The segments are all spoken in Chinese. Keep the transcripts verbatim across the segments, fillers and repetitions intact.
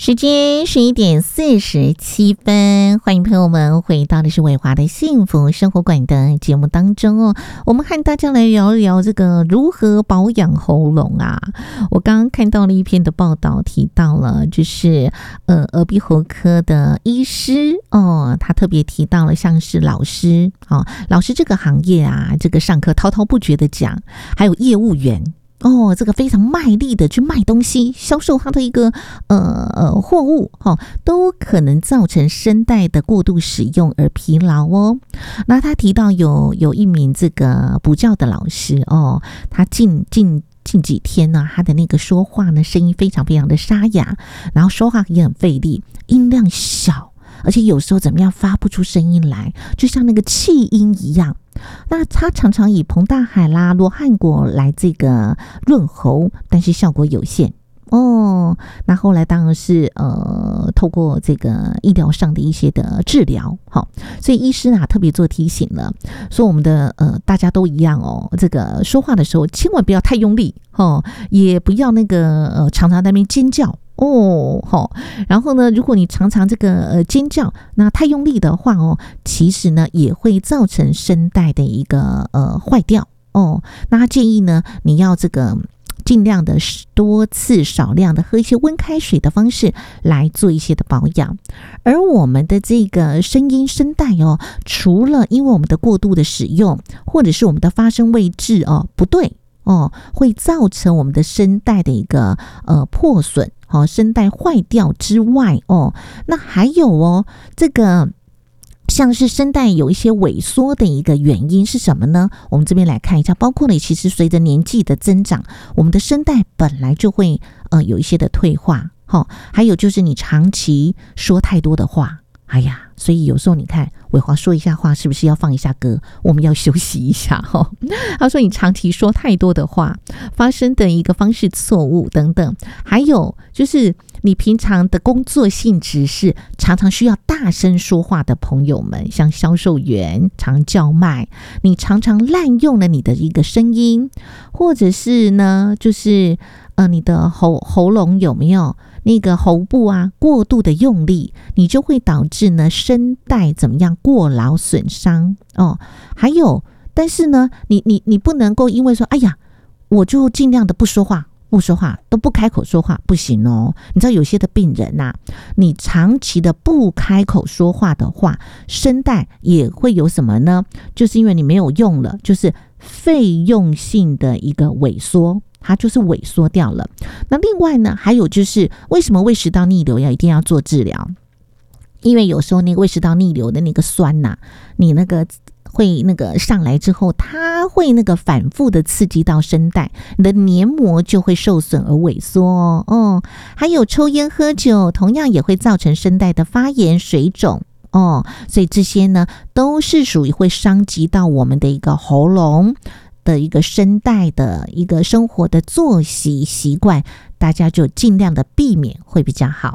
时间十一点四十七分，欢迎朋友们回到的是伟华的幸福生活馆的节目当中哦。我们和大家来聊一聊这个如何保养喉咙啊。我刚刚看到了一篇的报道，提到了就是呃耳鼻喉科的医师哦，他特别提到了像是老师哦，老师这个行业啊，这个上课滔滔不绝的讲，还有业务员。哦，这个非常卖力的去卖东西，销售他的一个呃呃货物，哈、哦，都可能造成声带的过度使用而疲劳哦。那他提到有有一名这个补教的老师哦，他近近近几天呢，他的那个说话呢，声音非常非常的沙哑，然后说话也很费力，音量小，而且有时候怎么样发不出声音来，就像那个气音一样。那他常常以彭大海啦、罗汉果来这个润喉，但是效果有限哦。那后来当然是呃，透过这个医疗上的一些的治疗，好，所以医师啊特别做提醒了，说我们的呃大家都一样哦，这个说话的时候千万不要太用力哦，也不要那个呃常常在那边尖叫。哦，好，然后呢，如果你常常这个呃尖叫，那太用力的话哦，其实呢也会造成声带的一个呃坏掉哦。那他建议呢，你要这个尽量的多次少量的喝一些温开水的方式来做一些的保养。而我们的这个声音声带哦，除了因为我们的过度的使用，或者是我们的发声位置哦不对哦，会造成我们的声带的一个呃破损。哦，声带坏掉之外哦，那还有哦，这个像是声带有一些萎缩的一个原因是什么呢？我们这边来看一下，包括了其实随着年纪的增长，我们的声带本来就会呃有一些的退化，哦，还有就是你长期说太多的话。哎呀，所以有时候你看伟华说一下话是不是要放一下歌，我们要休息一下哦。他说你长期说太多的话，发声的一个方式错误等等，还有就是你平常的工作性质是常常需要大声说话的朋友们，像销售员常叫卖，你常常滥用了你的一个声音，或者是呢就是呃你的喉喉咙有没有那个喉部啊过度的用力，你就会导致呢声带怎么样过劳损伤哦。还有，但是呢，你你你不能够因为说，哎呀，我就尽量的不说话，不说话都不开口说话，不行哦。你知道有些的病人呐、啊，你长期的不开口说话的话，声带也会有什么呢？就是因为你没有用了，就是费用性的一个萎缩。它就是萎缩掉了。那另外呢，还有就是为什么胃食道逆流要一定要做治疗？因为有时候那个胃食道逆流的那个酸呐、啊，你那个会那个上来之后，它会那个反复的刺激到声带，你的黏膜就会受损而萎缩哦。哦，还有抽烟喝酒，同样也会造成声带的发炎水肿。哦，所以这些呢，都是属于会伤及到我们的一个喉咙的一个声带的一个生活的作息习惯，大家就尽量的避免会比较好。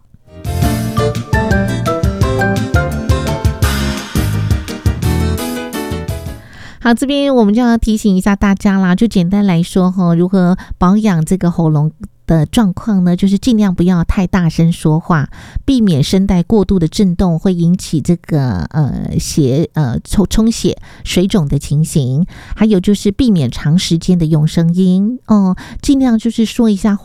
好，这边我们就要提醒一下大家啦，就简单来说哈，如何保养这个喉咙的状况呢，就是尽量不要太大声说话，避免声带过度的震动会引起这个呃血呃充充血水肿的情形，还有就是避免长时间的用声音哦，尽量就是说一下话